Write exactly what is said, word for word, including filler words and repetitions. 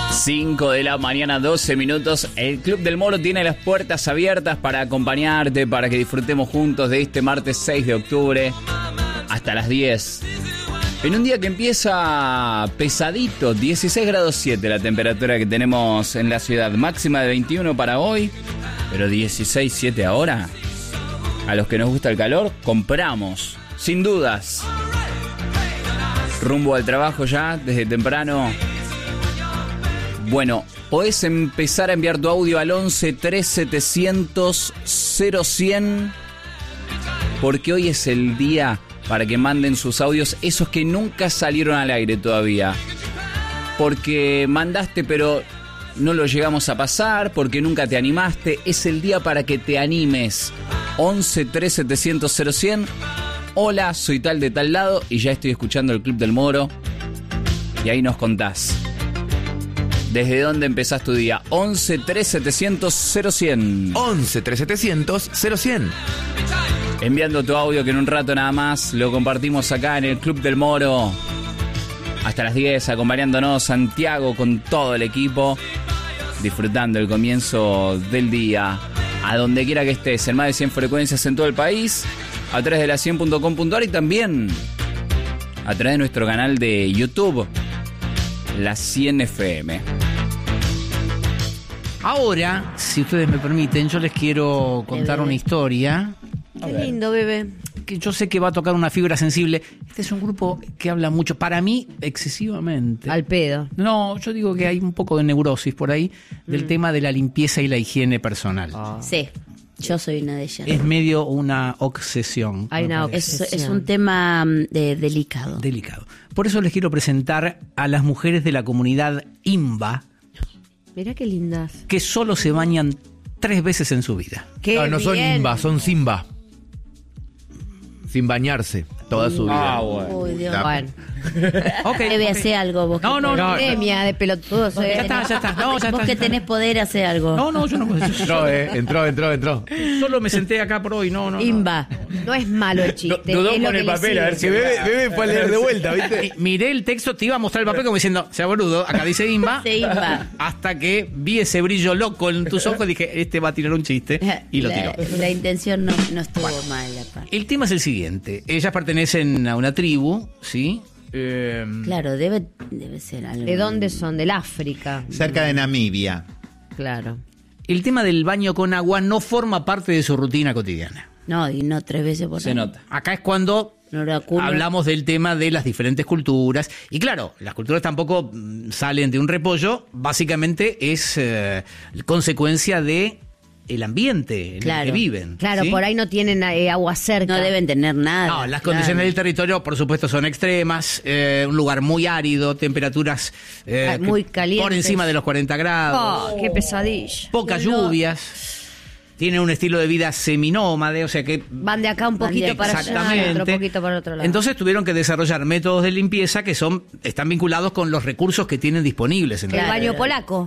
cinco de la mañana, doce minutos. El Club del Moro tiene las puertas abiertas para acompañarte, para que disfrutemos juntos de este martes seis de octubre hasta las diez. En un día que empieza pesadito, dieciséis grados siete la temperatura que tenemos en la ciudad. Máxima de veintiuno para hoy, pero dieciséis siete ahora. A los que nos gusta el calor, compramos, sin dudas. Rumbo al trabajo ya, desde temprano. Bueno, podés empezar a enviar tu audio al once tres setecientos cero cien, porque hoy es el día para que manden sus audios, esos que nunca salieron al aire todavía. Porque mandaste pero no lo llegamos a pasar, porque nunca te animaste. Es el día para que te animes. once tres setecientos cero cien. Hola, soy tal de tal lado y ya estoy escuchando el Club del Moro. Y ahí nos contás. ¿Desde dónde empezás tu día? once tres setecientos cero cien. once tres setecientos cero cien. Enviando tu audio que en un rato nada más lo compartimos acá en el Club del Moro. Hasta las diez, acompañándonos Santiago con todo el equipo. Disfrutando el comienzo del día. A donde quiera que estés, en más de cien frecuencias en todo el país. A través de la cien punto com punto a r y también a través de nuestro canal de YouTube, La cien F M. Ahora, si ustedes me permiten, yo les quiero contar Bebé. una historia. Qué lindo, bebé. Que yo sé que va a tocar una fibra sensible. Este es un grupo que habla mucho, para mí, excesivamente. Al pedo. No, yo digo que hay un poco de neurosis por ahí del Mm. tema de la limpieza y la higiene personal. Sí, yo soy una de ellas. Es medio una obsesión. Hay me una parece. es, es un tema mm, de- delicado. Delicado. Por eso les quiero presentar a las mujeres de la comunidad IMBA, Mirá qué lindas. que solo se bañan tres veces en su vida. Qué No, no son bien. Imba, son Simba. Sin bañarse toda su vida. Ah, bueno. Uy, Dios. La- Bueno, Ok, debe ok. hacer algo vos. No, que no, tenés no, Pandemia de pelotudos. Ya eh. está, ya está. No, ya Vos está, que ya tenés está. poder hacer algo. No, no, yo no puedo. Entró, eh. Entró, entró, entró. Solo me senté acá por hoy, no, no. no. Imba. No es malo el chiste. Dudó es lo con que el le papel, sigue. a ver si Que bebé, bebé fue a leer de vuelta, ¿viste? Eh, Miré el texto, te iba a mostrar el papel como diciendo, sea boludo, acá dice IMBA. Dice IMBA. Hasta que vi ese brillo loco en tus ojos y dije, este va a tirar un chiste. Y lo la, tiró. la intención no, no estuvo mal, aparte. El tema es el siguiente. Ellas pertenecen a una tribu, ¿sí? Eh, Claro, debe, debe ser algo. ¿De dónde son? Del África. Cerca de Namibia. Claro. El tema del baño con agua no forma parte de su rutina cotidiana. No, y no tres veces por Se año. nota. Acá es cuando No lo acuno. hablamos del tema de las diferentes culturas. Y claro, las culturas tampoco mm, salen de un repollo. Básicamente es eh, consecuencia de el ambiente en Claro. el que viven. Claro, ¿sí? por ahí no tienen eh, agua cerca. No deben tener nada. No, las claro. condiciones del territorio, por supuesto, son extremas. eh, un lugar muy árido, temperaturas eh, Ah, muy que- calientes. por encima de los cuarenta grados. Oh, qué pesadilla. Pocas no. lluvias. Tienen un estilo de vida seminómade, o sea que Van de acá un Van de poquito acá. para allá, exactamente. otro poquito para otro lado. Entonces tuvieron que desarrollar métodos de limpieza que son están vinculados con los recursos que tienen disponibles en el la Claro. baño polaco.